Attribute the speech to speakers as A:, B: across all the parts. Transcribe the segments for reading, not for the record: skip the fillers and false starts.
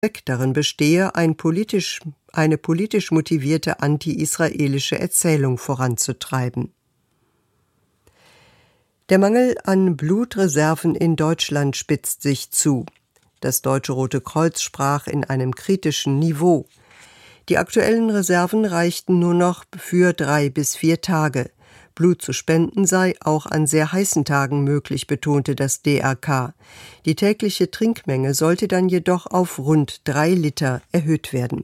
A: Zweck darin bestehe, eine politisch motivierte anti-israelische Erzählung voranzutreiben. Der Mangel an Blutreserven in Deutschland spitzt sich zu. Das Deutsche Rote Kreuz sprach in einem kritischen Niveau. Die aktuellen Reserven reichten nur noch für 3 bis 4 Tage. Blut zu spenden sei auch an sehr heißen Tagen möglich, betonte das DRK. Die tägliche Trinkmenge sollte dann jedoch auf rund 3 Liter erhöht werden.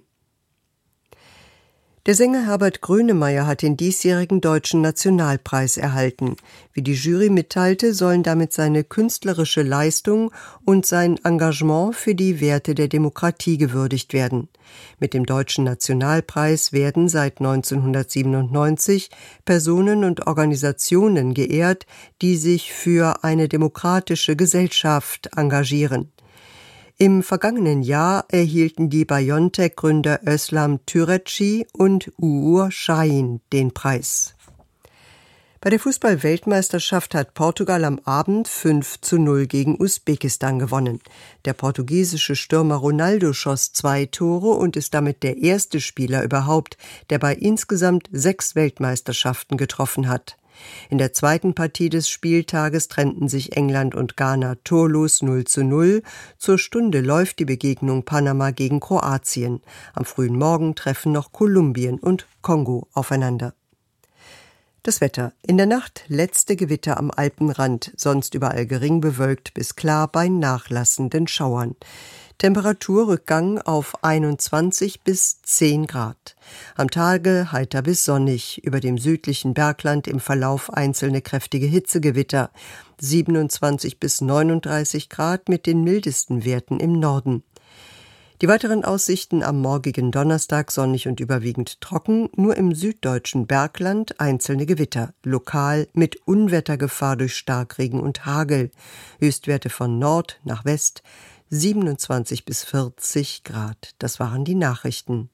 A: Der Sänger Herbert Grönemeyer hat den diesjährigen Deutschen Nationalpreis erhalten. Wie die Jury mitteilte, sollen damit seine künstlerische Leistung und sein Engagement für die Werte der Demokratie gewürdigt werden. Mit dem Deutschen Nationalpreis werden seit 1997 Personen und Organisationen geehrt, die sich für eine demokratische Gesellschaft engagieren. Im vergangenen Jahr erhielten die BioNTech-Gründer Özlem Türeci und Uğur Şahin den Preis. Bei der Fußball-Weltmeisterschaft hat Portugal am Abend 5:0 gegen Usbekistan gewonnen. Der portugiesische Stürmer Ronaldo schoss 2 Tore und ist damit der erste Spieler überhaupt, der bei insgesamt 6 Weltmeisterschaften getroffen hat. In der zweiten Partie des Spieltages trennten sich England und Ghana torlos 0:0. Zur Stunde läuft die Begegnung Panama gegen Kroatien. Am frühen Morgen treffen noch Kolumbien und Kongo aufeinander. Das Wetter. In der Nacht letzte Gewitter am Alpenrand, sonst überall gering bewölkt bis klar bei nachlassenden Schauern. Temperaturrückgang auf 21 bis 10 Grad. Am Tage heiter bis sonnig, über dem südlichen Bergland im Verlauf einzelne kräftige Hitzegewitter, 27 bis 39 Grad mit den mildesten Werten im Norden. Die weiteren Aussichten am morgigen Donnerstag sonnig und überwiegend trocken, nur im süddeutschen Bergland einzelne Gewitter, lokal mit Unwettergefahr durch Starkregen und Hagel, Höchstwerte von Nord nach West, 27 bis 40 Grad. Das waren die Nachrichten.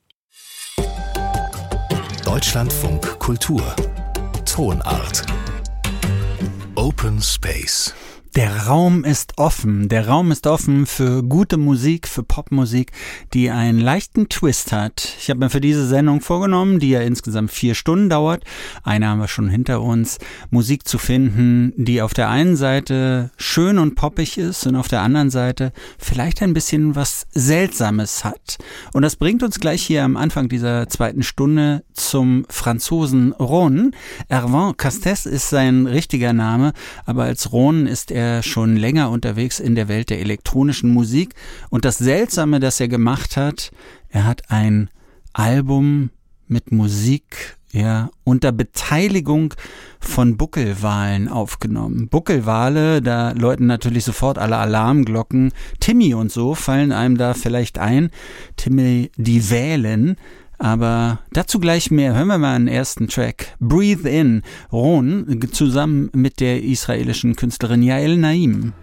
B: Deutschlandfunk Kultur. Tonart. Open Space.
C: Der Raum ist offen. Der Raum ist offen für gute Musik, für Popmusik, die einen leichten Twist hat. Ich habe mir für diese Sendung vorgenommen, die ja insgesamt 4 Stunden dauert, eine haben wir schon hinter uns, Musik zu finden, die auf der einen Seite schön und poppig ist und auf der anderen Seite vielleicht ein bisschen was Seltsames hat. Und das bringt uns gleich hier am Anfang dieser 2. Stunde zum Franzosen Ron. Hervé Castes ist sein richtiger Name, aber als Ron ist er schon länger unterwegs in der Welt der elektronischen Musik. Und das Seltsame, das er gemacht hat, er hat ein Album mit Musik, ja, unter Beteiligung von Buckelwalen aufgenommen. Buckelwale, da läuten natürlich sofort alle Alarmglocken. Timmy und so fallen einem da vielleicht ein. Timmy die Wälen. Aber dazu gleich mehr. Hören wir mal einen ersten Track. Breathe In. Ron zusammen mit der israelischen Künstlerin Yael Naim.